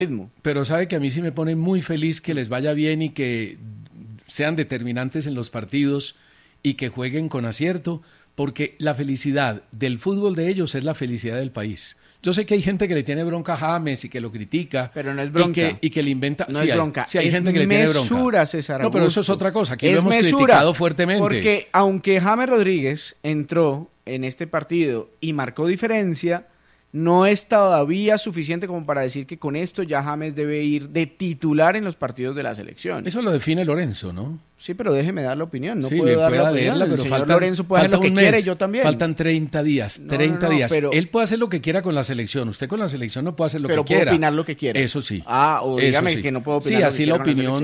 ritmo. Pero sabe que a mí sí me pone muy feliz que les vaya bien y que sean determinantes en los partidos y que jueguen con acierto, porque la felicidad del fútbol de ellos es la felicidad del país. Yo sé que hay gente que le tiene bronca a James y que lo critica. Pero no es bronca. Y que le inventa. No sí, es bronca. Sí, hay es gente que le tiene bronca. Mesura, César Augusto. No, pero eso es otra cosa. Aquí es lo hemos mesura, criticado fuertemente. Porque aunque James Rodríguez entró en este partido y marcó diferencia, no es todavía suficiente como para decir que con esto ya James debe ir de titular en los partidos de la selección. Eso lo define Lorenzo, ¿no? Sí, pero déjeme dar la opinión. No sí, puedo dar la opinión. leerla, pero el señor Lorenzo puede hacer lo que quiere, yo también. Faltan 30 días, 30 días. Pero él puede hacer lo que quiera con la selección. Usted con la selección no puede hacer lo que quiera. Pero puede opinar lo que quiera. Eso sí. O dígame sí. que no puedo opinar sí, lo así que la quiera opinión.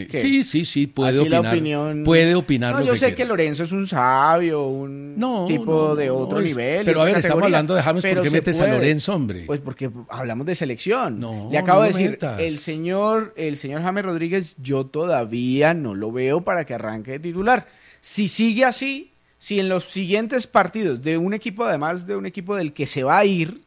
Sí, puede así opinar. La opinión... Puede opinar lo que quiera. Yo sé que Lorenzo es un sabio, un tipo de otro nivel. Pero a ver, estamos hablando de James, ¿por qué metes a Lorenzo, hombre? Pues porque hablamos de selección. No, le acabo de decir, metas. el señor James Rodríguez, yo todavía no lo veo para que arranque de titular. Si sigue así, si en los siguientes partidos de un equipo, además de un equipo del que se va a ir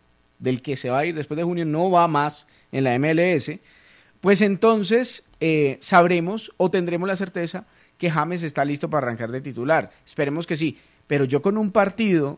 después de junio, no va más en la MLS, pues entonces sabremos o tendremos la certeza que James está listo para arrancar de titular. Esperemos que sí, pero yo con un partido,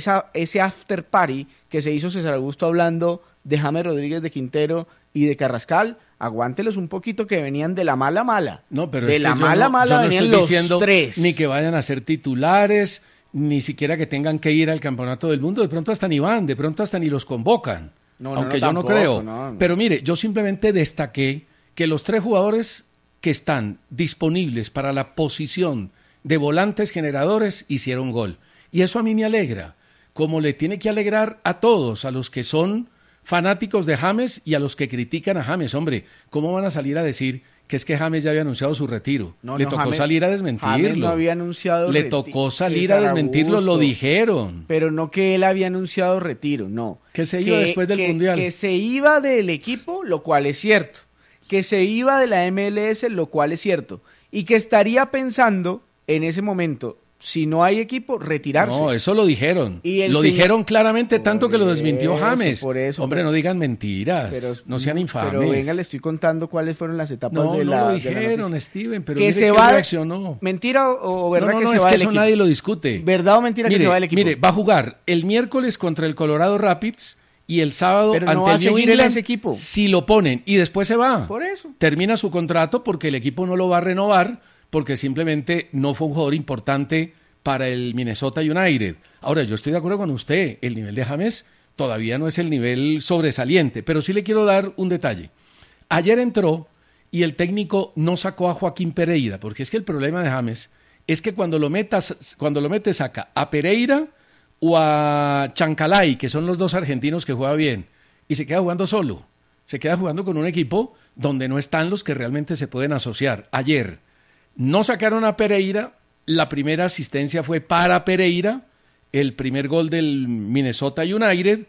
ese after party que se hizo César Augusto hablando de James Rodríguez, de Quintero y de Carrascal, aguántelos un poquito que venían de la mala. No, pero de es la que mala yo no venían estoy los diciendo tres. Ni que vayan a ser titulares, ni siquiera que tengan que ir al campeonato del mundo. De pronto hasta ni van, de pronto hasta ni los convocan. Aunque yo tampoco, no creo. No. Pero mire, yo simplemente destaqué que los 3 jugadores que están disponibles para la posición de volantes generadores hicieron gol. Y eso a mí me alegra, como le tiene que alegrar a todos, a los que son fanáticos de James y a los que critican a James. Hombre, ¿cómo van a salir a decir que es que James ya había anunciado su retiro? Le tocó James, salir a desmentirlo. James no había anunciado Le tocó salir a desmentirlo, Augusto, lo dijeron. Pero no que él había anunciado retiro, no. Que se iba después del Mundial. Que se iba del equipo, lo cual es cierto. Que se iba de la MLS, lo cual es cierto. Y que estaría pensando en ese momento, si no hay equipo, retirarse. No, eso lo dijeron. Dijeron claramente, tanto que lo desmintió James. Hombre, no digan mentiras, no sean infames. Pero venga, le estoy contando cuáles fueron las etapas de la lo dijeron, Steven, pero que se va reaccionó. ¿Mentira o verdad que se va del equipo? No, es que eso nadie lo discute. ¿Verdad o mentira que se va del equipo? Mire, va a jugar el miércoles contra el Colorado Rapids y el sábado pero no ante el New England, ese equipo. Si lo ponen y después se va. Por eso. Termina su contrato porque el equipo no lo va a renovar porque simplemente no fue un jugador importante para el Minnesota United. Ahora, yo estoy de acuerdo con usted, el nivel de James todavía no es el nivel sobresaliente, pero sí le quiero dar un detalle. Ayer entró y el técnico no sacó a Joaquín Pereira, porque es que el problema de James es que cuando lo mete saca a Pereira o a Chancalay, que son los 2 argentinos que juega bien, y se queda jugando solo. Se queda jugando con un equipo donde no están los que realmente se pueden asociar. Ayer no sacaron a Pereira. La primera asistencia fue para Pereira, el primer gol del Minnesota United,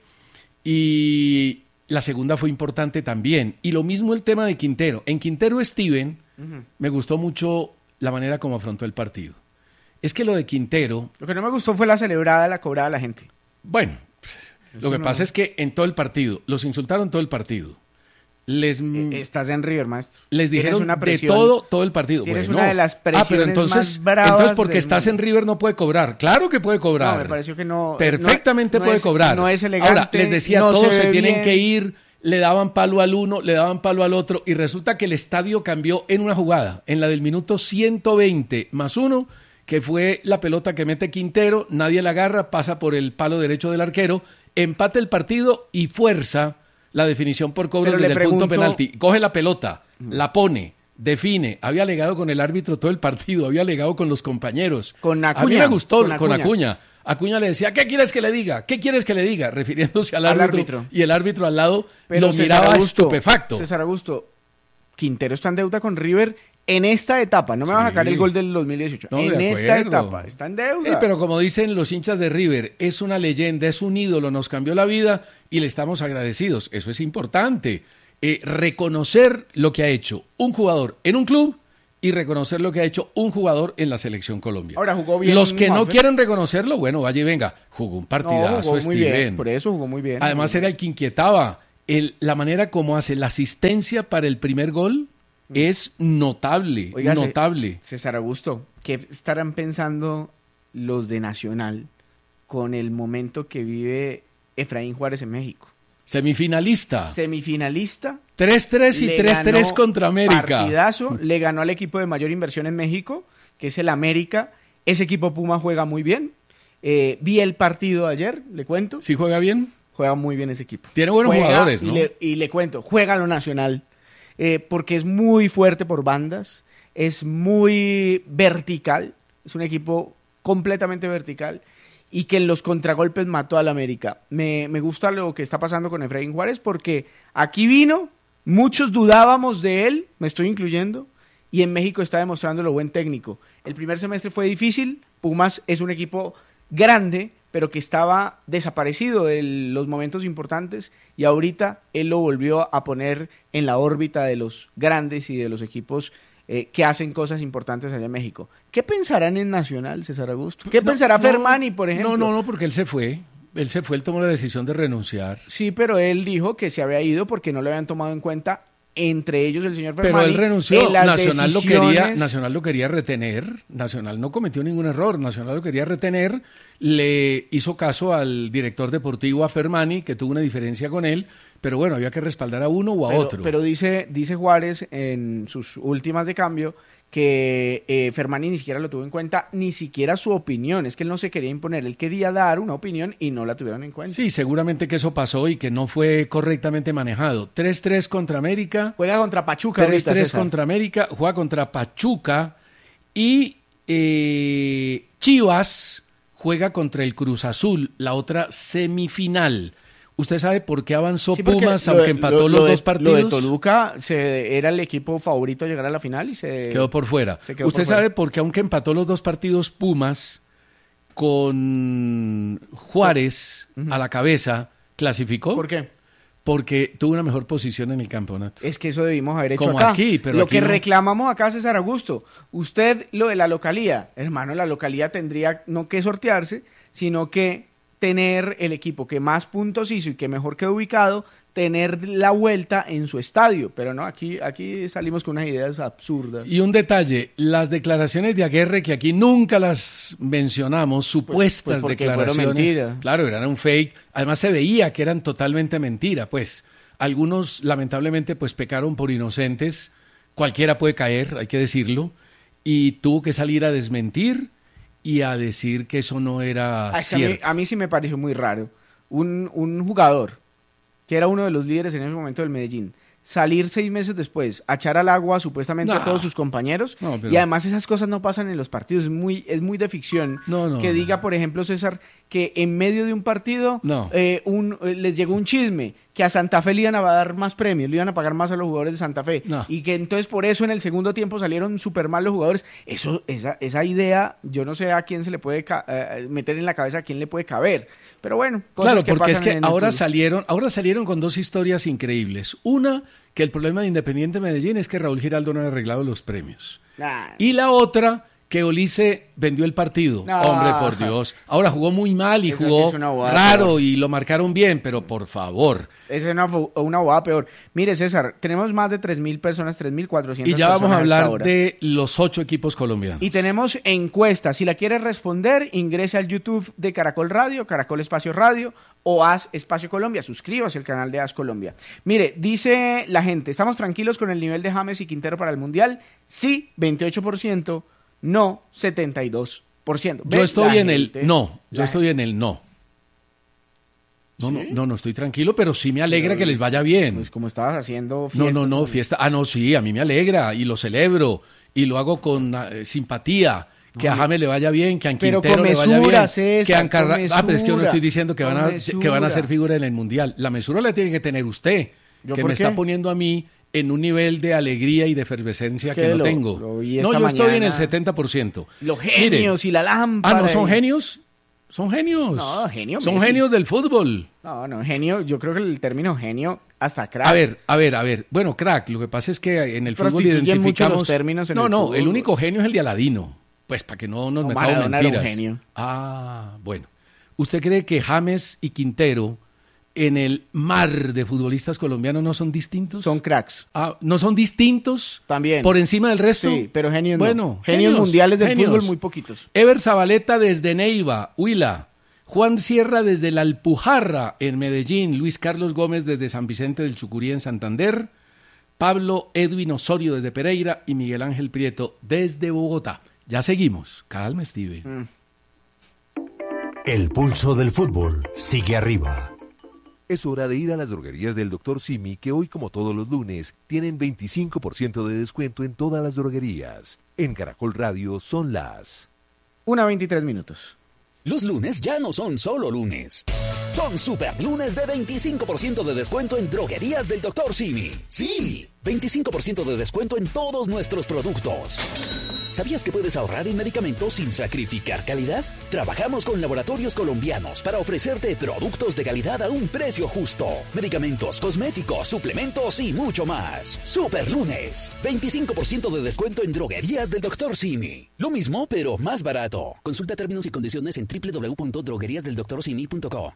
y la segunda fue importante también. Y lo mismo el tema de Quintero. En Quintero, Steven, me gustó mucho la manera como afrontó el partido. Es que lo de Quintero... Lo que no me gustó fue la celebrada, la cobrada a la gente. Bueno, lo que pasa es que en todo el partido, los insultaron todo el partido. Estás en River, maestro. Les dijeron de todo el partido. Tienes una de las presiones más bravas. Entonces, porque estás en River no puede cobrar. Claro que puede cobrar. No, me pareció que no. Perfectamente puede cobrar. No es elegante. Ahora, les decía, todos se tienen que ir, le daban palo al uno, le daban palo al otro, y resulta que el estadio cambió en una jugada, en la del minuto 120+1, que fue la pelota que mete Quintero, nadie la agarra, pasa por el palo derecho del arquero, empata el partido y fuerza la definición por cobro desde el punto penalti. Coge la pelota, la pone, define. Había alegado con el árbitro todo el partido, había alegado con los compañeros. Con Acuña. A mí me gustó con Acuña. Acuña le decía, ¿qué quieres que le diga? ¿Qué quieres que le diga? Refiriéndose al árbitro. Y el árbitro al lado lo miraba estupefacto. César Augusto, Quintero está en deuda con River en esta etapa. No me va a sacar el gol del 2018. No, en esta etapa. Está en deuda. Pero como dicen los hinchas de River, es una leyenda, es un ídolo, nos cambió la vida y le estamos agradecidos. Eso es importante. Reconocer lo que ha hecho un jugador en un club y reconocer lo que ha hecho un jugador en la Selección Colombia. Ahora jugó bien. Los que no quieren reconocerlo, bueno, vaya y venga. Jugó un partidazo, jugó muy Steven. Bien, por eso jugó muy bien. Además era el que inquietaba. la manera como hace la asistencia para el primer gol es notable, Oiga, notable. César Augusto, ¿qué estarán pensando los de Nacional con el momento que vive Efraín Juárez en México? Semifinalista. 3-3 y 3-3 contra América. Partidazo, le ganó al equipo de mayor inversión en México, que es el América. Ese equipo Puma juega muy bien. Vi el partido ayer, le cuento. ¿Sí juega bien? Juega muy bien ese equipo. Tiene buenos jugadores, ¿no? Y le cuento, juega lo Nacional, porque es muy fuerte por bandas, es muy vertical, es un equipo completamente vertical, y que en los contragolpes mató al América. Me gusta lo que está pasando con Efraín Juárez, porque aquí vino, muchos dudábamos de él, me estoy incluyendo, y en México está demostrando lo buen técnico. El primer semestre fue difícil, Pumas es un equipo grande, pero que estaba desaparecido de los momentos importantes, y ahorita él lo volvió a poner en la órbita de los grandes y de los equipos que hacen cosas importantes allá en México. ¿Qué pensarán en Nacional, César Augusto? ¿Qué pensará Fermani, por ejemplo? No, porque él se fue. Él tomó la decisión de renunciar. Sí, pero él dijo que se había ido porque no le habían tomado en cuenta, entre ellos el señor Fermani. Pero él renunció. Nacional decisiones... lo quería retener. Nacional no cometió ningún error. Nacional lo quería retener. Le hizo caso al director deportivo, a Fermani, que tuvo una diferencia con él. Pero bueno, había que respaldar a uno o a otro. Pero dice Juárez en sus últimas de cambio que Fermani ni siquiera lo tuvo en cuenta, ni siquiera su opinión. Es que él no se quería imponer, él quería dar una opinión y no la tuvieron en cuenta. Sí, seguramente que eso pasó y que no fue correctamente manejado. 3-3 contra América. Juega contra Pachuca. 3-3 contra América, juega contra Pachuca y Chivas juega contra el Cruz Azul, la otra semifinal. ¿Usted sabe por qué avanzó Pumas, aunque empató los dos partidos? Lo de Toluca era el equipo favorito a llegar a la final y se quedó por fuera. ¿Usted sabe por qué, aunque empató los dos partidos, Pumas, con Juárez a la cabeza, clasificó? ¿Por qué? Porque tuvo una mejor posición en el campeonato. Es que eso debimos haber hecho como acá. Aquí, pero lo aquí que no. reclamamos acá, César Augusto, usted lo de la localía, hermano, la localía tendría no que sortearse, sino que tener el equipo que más puntos hizo y que mejor quedó ubicado, tener la vuelta en su estadio. Pero no, aquí salimos con unas ideas absurdas. Y un detalle, las declaraciones de Aguirre, que aquí nunca las mencionamos, supuestas porque declaraciones. Fueron mentiras. Claro, eran un fake. Además se veía que eran totalmente mentira, pues. Algunos, lamentablemente, pues pecaron por inocentes. Cualquiera puede caer, hay que decirlo. Y tuvo que salir a desmentir y a decir que eso no era cierto. A mí sí me pareció muy raro. Un jugador que era uno de los líderes en ese momento del Medellín, salir 6 meses después a echar al agua supuestamente a todos sus compañeros, y además esas cosas no pasan en los partidos, es muy de ficción que diga, por ejemplo, César, que en medio de un partido les llegó un chisme que a Santa Fe le iban a dar más premios, le iban a pagar más a los jugadores de Santa Fe, y que entonces por eso en el segundo tiempo salieron súper mal los jugadores. Esa idea, yo no sé a quién se le puede meter en la cabeza, a quién le puede caber, pero bueno, cosas claro, que porque pasan es que ahora salieron con dos historias increíbles. Una, que el problema de Independiente Medellín es que Raúl Giraldo no ha arreglado los premios. Y la otra, que Olise vendió el partido. Hombre, por Dios. Ahora jugó muy mal y jugó raro y lo marcaron bien, pero por favor. Esa es una bobada peor. Mire, César, tenemos más de 3.000 personas, 3.400 y ya vamos a hablar de los 8 equipos colombianos. Y tenemos encuesta. Si la quiere responder, ingrese al YouTube de Caracol Radio, Caracol Espacio Radio o Haz Espacio Colombia. Suscríbase al canal de Haz Colombia. Mire, dice la gente, ¿estamos tranquilos con el nivel de James y Quintero para el Mundial? Sí, 28%. No, 72%. Yo estoy en el no. Yo estoy en el no. No estoy tranquilo, pero sí me alegra que les vaya bien. Pues como estabas haciendo fiestas. No, fiesta. Sí, a mí me alegra y lo celebro y lo hago con simpatía. Que a James le vaya bien, que a Quintero le vaya bien. César, pero es que yo no estoy diciendo que van a ser figura en el Mundial. La mesura la tiene que tener usted, que me está poniendo a mí en un nivel de alegría y de efervescencia que no tengo. Yo estoy en el 70%. Los genios y la lámpara. ¿No son genios? Son genios. No, genio. Son genios del fútbol. No, genio. Yo creo que el término genio hasta crack. A ver. Bueno, crack. Lo que pasa es que en el fútbol identificamos los términos en el fútbol. El único genio es el de Aladino. Pues para que no nos metamos mentiras. Era un genio. Bueno. ¿Usted cree que James y Quintero en el mar de futbolistas colombianos no son distintos? Son cracks. ¿No son distintos? También. ¿Por encima del resto? Sí, pero genios no. Bueno, genios mundiales del fútbol muy poquitos. Ever Zabaleta desde Neiva, Huila. Juan Sierra desde la Alpujarra en Medellín. Luis Carlos Gómez desde San Vicente del Chucurí en Santander. Pablo Edwin Osorio desde Pereira y Miguel Ángel Prieto desde Bogotá. Ya seguimos. Calma, Steven. El pulso del fútbol sigue arriba. Es hora de ir a las droguerías del Dr. Simi, que hoy, como todos los lunes, tienen 25% de descuento en todas las droguerías. En Caracol Radio son las 1:23. Los lunes ya no son solo lunes. Son super lunes de 25% de descuento en droguerías del Dr. Simi. Sí, 25% de descuento en todos nuestros productos. ¿Sabías que puedes ahorrar en medicamentos sin sacrificar calidad? Trabajamos con laboratorios colombianos para ofrecerte productos de calidad a un precio justo. Medicamentos, cosméticos, suplementos y mucho más. Super lunes. 25% de descuento en droguerías del Dr. Simi. Lo mismo, pero más barato. Consulta términos y condiciones en www.drogueriasdeldoctorsimi.co.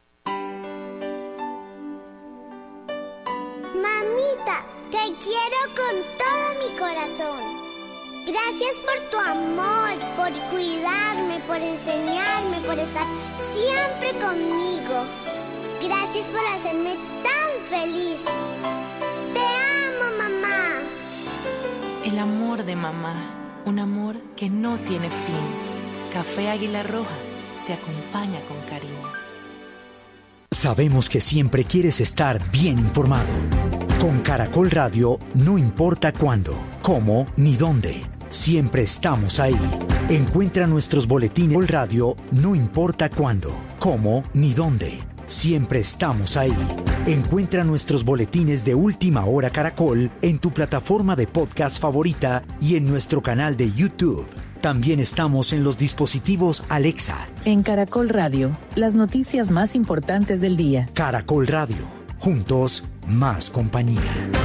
Mamita, te quiero con todo mi corazón. Gracias por tu amor, por cuidarme, por enseñarme, por estar siempre conmigo. Gracias por hacerme tan feliz. Te amo, mamá. El amor de mamá, un amor que no tiene fin. Café Águila Roja te acompaña con cariño. Sabemos que siempre quieres estar bien informado. Con Caracol Radio, no importa cuándo, cómo ni dónde. Siempre estamos ahí. Encuentra nuestros boletines radio, no importa cuándo, cómo ni dónde. Siempre estamos ahí. Encuentra nuestros boletines de Última Hora Caracol en tu plataforma de podcast favorita y en nuestro canal de YouTube. También estamos en los dispositivos Alexa. En Caracol Radio, las noticias más importantes del día. Caracol Radio. Juntos, más compañía.